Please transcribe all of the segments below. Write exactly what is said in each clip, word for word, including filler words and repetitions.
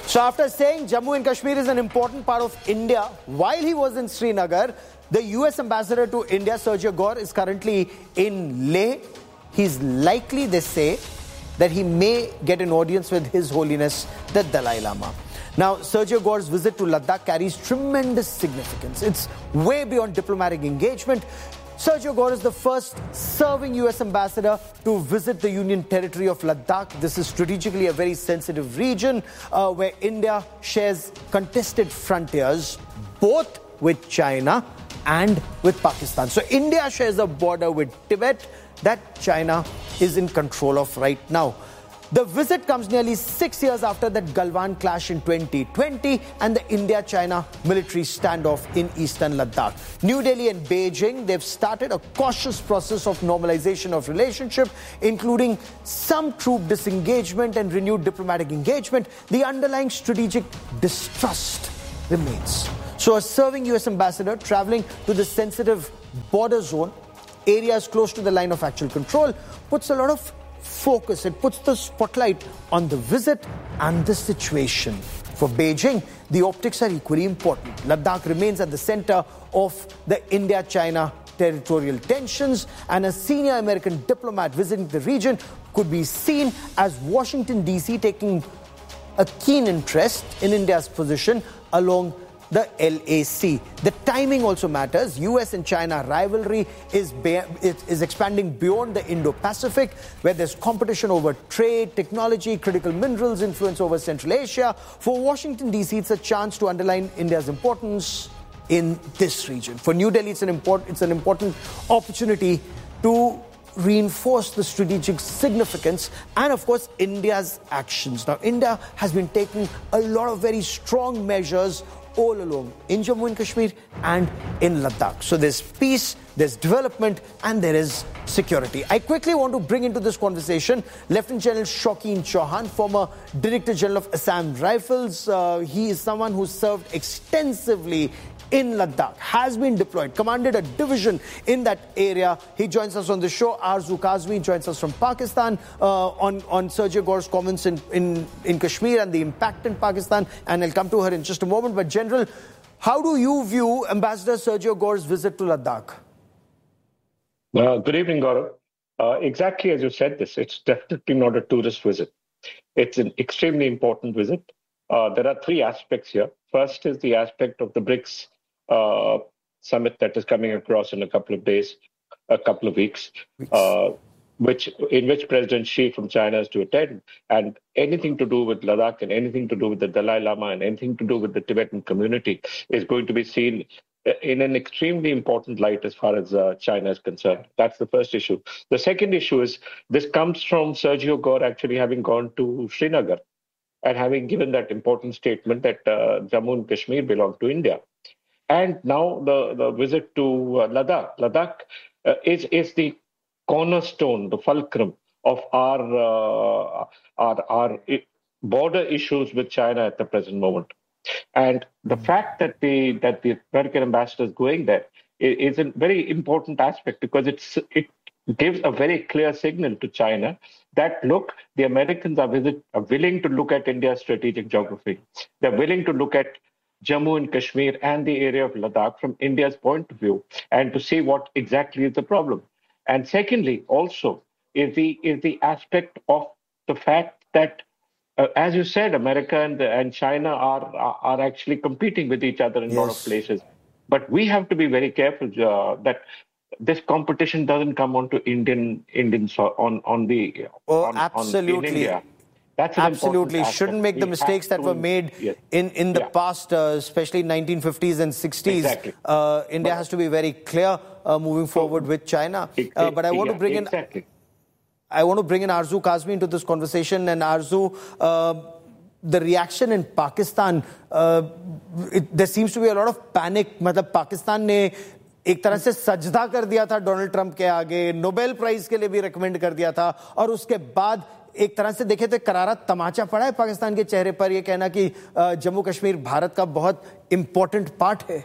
So after saying Jammu and Kashmir is an important part of India, while he was in Srinagar, the U S ambassador to India, Sergio Gore, is currently in Leh. He's likely, they say, that he may get an audience with His Holiness the Dalai Lama. Now, Sergio Gore's visit to Ladakh carries tremendous significance. It's way beyond diplomatic engagement. Sergio Gore is the first serving U S ambassador to visit the Union Territory of Ladakh. This is strategically a very sensitive region uh, where India shares contested frontiers, both with China and with Pakistan. So India shares a border with Tibet that China is in control of right now. The visit comes nearly six years after that Galwan clash in twenty twenty and the India-China military standoff in eastern Ladakh. New Delhi and Beijing, they've started a cautious process of normalization of relationship, including some troop disengagement and renewed diplomatic engagement. The underlying strategic distrust remains. So a serving U S ambassador traveling to the sensitive border zone, areas close to the line of actual control, puts a lot of focus. It puts the spotlight on the visit and the situation. For Beijing, the optics are equally important. Ladakh remains at the center of the India-China territorial tensions, and a senior American diplomat visiting the region could be seen as Washington, D C taking a keen interest in India's position along the L A C. The timing also matters. U S and China rivalry is, is expanding beyond the Indo-Pacific, where there's competition over trade, technology, critical minerals, influence over Central Asia. For Washington, D C, it's a chance to underline India's importance in this region. For New Delhi, it's an, import, it's an important opportunity to reinforce the strategic significance and, of course, India's actions. Now, India has been taking a lot of very strong measures all along in Jammu and Kashmir and in Ladakh. So there's peace, there's development, and there is security. I quickly want to bring into this conversation Lieutenant General Shaukin Chauhan, former Director General of Assam Rifles. Uh, he is someone who served extensively in Ladakh, has been deployed, commanded a division in that area. He joins us on the show. Arzu Kazmi joins us from Pakistan uh, on, on Sergio Gore's comments in, in, in Kashmir and the impact in Pakistan. And I'll come to her in just a moment. But General, how do you view Ambassador Sergio Gore's visit to Ladakh? Uh, good evening, Gaurav. Uh, exactly as you said this, it's definitely not a tourist visit. It's an extremely important visit. Uh, there are three aspects here. First is the aspect of the BRICS Uh, summit that is coming across in a couple of days, a couple of weeks, uh, which in which President Xi from China is to attend, and anything to do with Ladakh and anything to do with the Dalai Lama and anything to do with the Tibetan community is going to be seen in an extremely important light as far as uh, China is concerned. That's the first issue. The second issue is this comes from Sergio Gore actually having gone to Srinagar and having given that important statement that uh, Jammu and Kashmir belong to India. And now the, the visit to uh, Ladakh. Ladakh uh, is, is the cornerstone, the fulcrum of our, uh, our, our border issues with China at the present moment. And the fact that the, that the American ambassador is going there is a very important aspect because it's, it gives a very clear signal to China that, look, the Americans are, visit, are willing to look at India's strategic geography. They're willing to look at Jammu and Kashmir and the area of Ladakh from India's point of view and to see what exactly is the problem. And secondly, also, is the, is the aspect of the fact that, uh, as you said, America and, and China are, are, are actually competing with each other in yes. a lot of places. But we have to be very careful uh, that this competition doesn't come onto Indian, Indian on, on the... Oh, on, absolutely. On, in India. That's Absolutely. Shouldn't make we the mistakes that were made yes. in, in the yeah. past, uh, especially nineteen fifties and sixties. Exactly. Uh, India but, has to be very clear uh, moving forward with China. It, uh, but I want yeah, to bring exactly. in I want to bring in Arzu Kazmi into this conversation. And Arzu, uh, the reaction in Pakistan, uh, it, there seems to be a lot of panic. मतलब पाकिस्तान ने एक तरह से सजदा कर दिया था Donald Trump के आगे, नोबेल प्राइज के लिए भी रिकमेंड कर दिया था, और उसके बाद एक तरह से देखे तो करारा तमाचा पड़ा है पाकिस्तान के चेहरे पर ये कहना कि जम्मू कश्मीर भारत का बहुत इंपॉर्टेंट पार्ट है.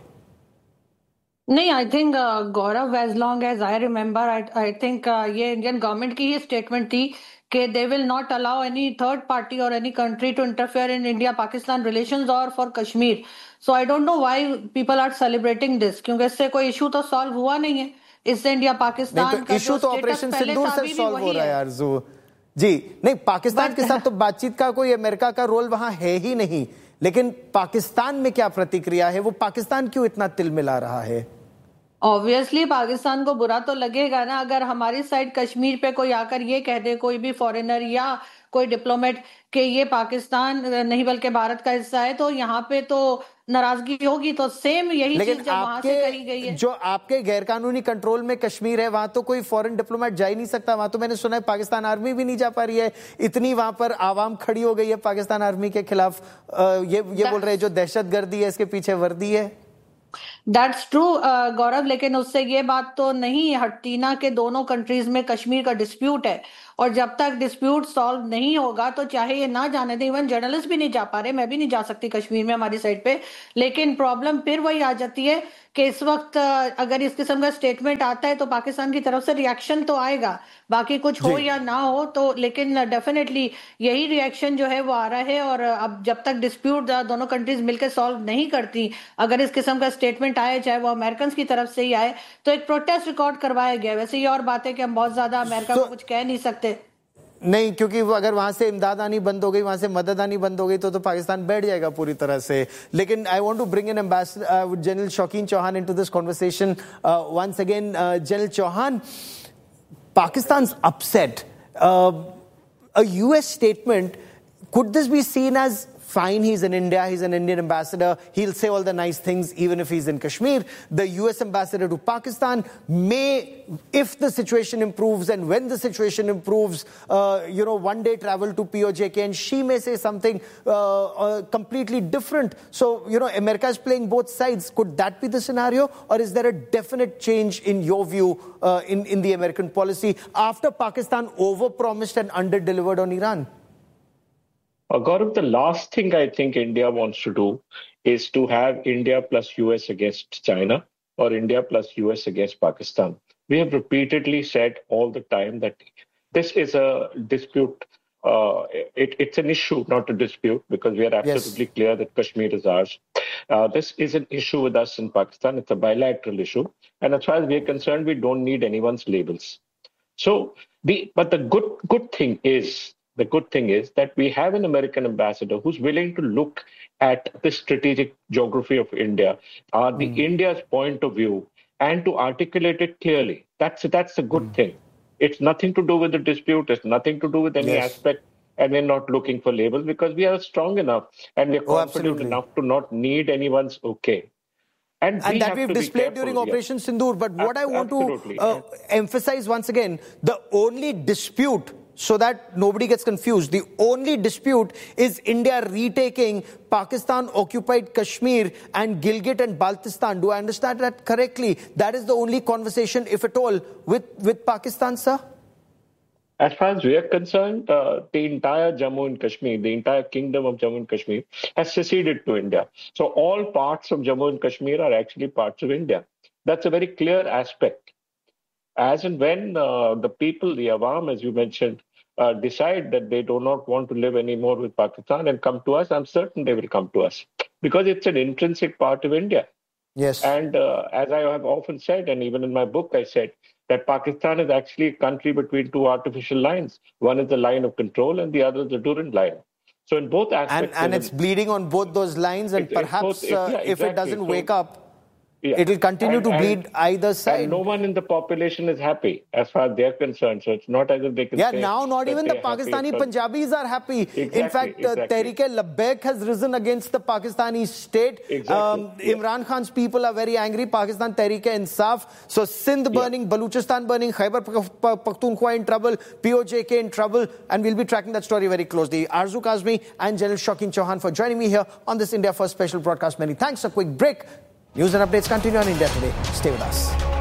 नहीं, I think Gaurav, as long as I remember, I think ये इंडियन गवर्नमेंट की ही स्टेटमेंट थी कि they will not allow any third party or any country to interfere in India-Pakistan relations or for Kashmir. So I don't know why people are celebrating this, क्योंकि इससे कोई issue तो solve हुआ नहीं है. इससे इंडिया पाकिस्तान का इशू तो ऑपरेशन सिंदूर से सॉल्व हो रहा है आरजू जी. नहीं, पाकिस्तान के साथ तो बातचीत का कोई अमेरिका का रोल वहां है ही नहीं, लेकिन पाकिस्तान में क्या प्रतिक्रिया है? वो पाकिस्तान क्यों इतना तिल मिला रहा है? ऑब्वियसली पाकिस्तान को बुरा तो लगेगा ना, अगर हमारी साइड कश्मीर पे कोई आकर ये कह दे, कोई भी फॉरेनर या कोई डिप्लोमेट, कि ये पाकिस्तान नहीं बल्कि भारत का हिस्सा है, तो यहाँ पे तो नाराजगी होगी. तो सेम यही चीज जब वहां से करी गई है. जो आपके गैरकानूनी कंट्रोल में कश्मीर है, वहां तो कोई फॉरेन डिप्लोमेट जा ही नहीं सकता. वहां तो मैंने सुना है पाकिस्तान आर्मी भी नहीं जा पा रही है. इतनी वहां पर आवाम खड़ी हो गई है पाकिस्तान आर्मी के खिलाफ. ये ये बोल रहे हैं जो दहशतगर्दी है इसके पीछे वर्दी है. दैट्स ट्रू गौरव, लेकिन उससे ये बात तो नहीं हटती ना कि दोनों कंट्रीज में कश्मीर का डिस्प्यूट है, और जब तक डिस्प्यूट सॉल्व नहीं होगा तो चाहे ये ना जाने दे. इवन जर्नलिस्ट भी नहीं जा पा रहे, मैं भी नहीं जा सकती कश्मीर में हमारी साइड पे. लेकिन प्रॉब्लम फिर वही आ जाती है कि इस वक्त अगर इस किस्म का स्टेटमेंट आता है तो पाकिस्तान की तरफ से रिएक्शन तो आएगा, बाकी कुछ हो या ना हो तो, लेकिन डेफिनेटली यही रिएक्शन जो है वो आ रहा है. और अब जब तक डिस्प्यूट दोनों कंट्रीज मिलकर सॉल्व नहीं करती, अगर इस किस्म का स्टेटमेंट आए, चाहे वो अमेरिकन की तरफ से ही आए, तो एक प्रोटेस्ट रिकॉर्ड करवाया गया. वैसे ये और बात है कि हम बहुत ज्यादा अमेरिका को कुछ कह नहीं सकते. नहीं, क्योंकि वो अगर वहां से इमदाद आनी बंद हो गई, वहां से मदद आनी बंद हो गई, तो तो पाकिस्तान बैठ जाएगा पूरी तरह से. लेकिन I want to bring in ambassador general शौकीन Chauhan into this conversation once again. General Chauhan, Pakistan's upset. Uh, a U S statement, could this be seen as fine? He's in India, he's an Indian ambassador, he'll say all the nice things even if he's in Kashmir. The U S ambassador to Pakistan may, if the situation improves and when the situation improves, uh, you know, one day travel to P O J K and she may say something uh, uh, completely different. So, you know, America is playing both sides. Could that be the scenario? Or is there a definite change in your view uh, in, in the American policy after Pakistan overpromised and underdelivered on Iran? Uh, Gaurav, the last thing I think India wants to do is to have India plus U S against China or India plus U S against Pakistan. We have repeatedly said all the time that this is a dispute. Uh, it, it's an issue, not a dispute, because we are absolutely yes. clear that Kashmir is ours. Uh, this is an issue with us in Pakistan. It's a bilateral issue. And as far as we are concerned, we don't need anyone's labels. So, the but the good good thing is, The good thing is that we have an American ambassador who's willing to look at the strategic geography of India, uh, the mm. India's point of view, and to articulate it clearly. That's that's a good mm. thing. It's nothing to do with the dispute. It's nothing to do with any yes. aspect. And we're not looking for labels because we are strong enough and we're confident oh, enough to not need anyone's okay. And, and we that we've displayed during Operation yeah. Sindoor. But what I want Absolutely. to uh, emphasize once again, the only dispute, so that nobody gets confused, the only dispute is India retaking Pakistan-occupied Kashmir and Gilgit and Baltistan. Do I understand that correctly? That is the only conversation, if at all, with, with Pakistan, sir? As far as we are concerned, uh, the entire Jammu and Kashmir, the entire kingdom of Jammu and Kashmir has seceded to India. So all parts of Jammu and Kashmir are actually parts of India. That's a very clear aspect. As and when uh, the people, the Awam, as you mentioned, uh, decide that they do not want to live anymore with Pakistan and come to us, I'm certain they will come to us because it's an intrinsic part of India. Yes. And uh, as I have often said, and even in my book, I said that Pakistan is actually a country between two artificial lines. One is the line of control and the other is the Durand line. So in both aspects... And, and it's bleeding on both those lines, and it, perhaps both, it, uh, yeah, if exactly. it doesn't so, wake up, yeah. it will continue and, to and, bleed either side. And no one in the population is happy as far as they're concerned. So it's not as if they can yeah, say... Yeah, now not even the Pakistani Punjabis are happy. Exactly, in fact, exactly. uh, Tehreek-e-Labbaik has risen against the Pakistani state. Exactly. Um, yeah. Imran Khan's people are very angry. Pakistan Tehreek-e-Insaf. So Sindh burning, yeah. Baluchistan burning, Khyber Pakhtunkhwa in trouble, P O J K in trouble. And we'll be tracking that story very closely. Arzu Kazmi and General Shaukin Chauhan for joining me here on this India First special broadcast. Many thanks. A quick break. News and updates continue on India Today. Stay with us.